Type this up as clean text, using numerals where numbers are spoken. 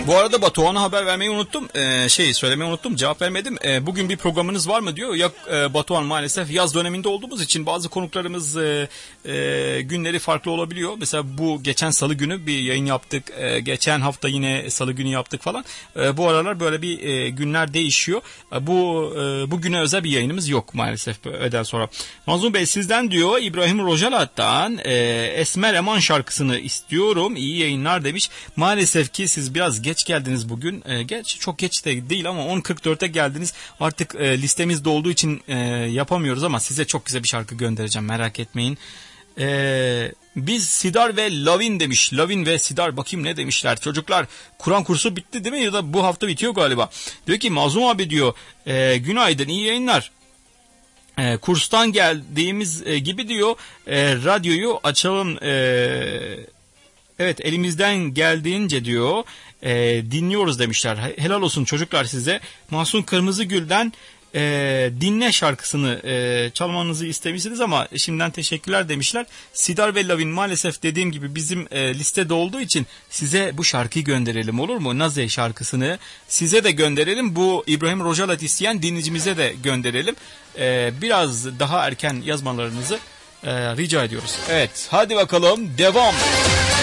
Bu arada Batuhan'a haber vermeyi unuttum. Söylemeyi unuttum. Cevap vermedim. Bugün bir programınız var mı diyor. Batuhan, maalesef yaz döneminde olduğumuz için bazı konuklarımız günleri farklı olabiliyor. Mesela bu geçen salı günü bir yayın yaptık. Geçen hafta yine salı günü yaptık falan. Bu aralar böyle bir günler değişiyor. Bugüne özel bir yayınımız yok maalesef öğleden sonra. Mazlum Bey sizden diyor İbrahim Rojalat'tan Esmer Eman şarkısını istiyorum. İyi yayınlar demiş. Maalesef ki siz biraz geç geldiniz bugün. Gerçi çok geç de değil ama 10.44'e geldiniz. Artık listemizde olduğu için yapamıyoruz ama size çok güzel bir şarkı göndereceğim. Merak etmeyin. Biz Sidar ve Lavin demiş. Lavin ve Sidar bakayım ne demişler. Çocuklar Kur'an kursu bitti değil mi? Ya da bu hafta bitiyor galiba. Diyor ki Mazlum abi diyor günaydın, iyi yayınlar. Kurstan geldiğimiz gibi diyor radyoyu açalım. Evet, elimizden geldiğince diyor dinliyoruz demişler. Helal olsun çocuklar size. Mahsun Kırmızıgül'den dinle şarkısını çalmanızı istemişsiniz ama şimdiden teşekkürler demişler. Sidar ve Lavin maalesef dediğim gibi bizim listede olduğu için size bu şarkıyı gönderelim, olur mu? Naze şarkısını size de gönderelim. Bu İbrahim Rojalat isteyen dinleyicimize de gönderelim. Biraz daha erken yazmalarınızı rica ediyoruz. Evet, hadi bakalım devam.